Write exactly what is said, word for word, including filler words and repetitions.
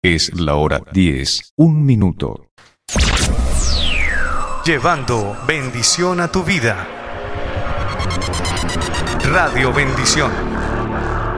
Es la hora diez, un minuto. Llevando bendición a tu vida. Radio Bendición.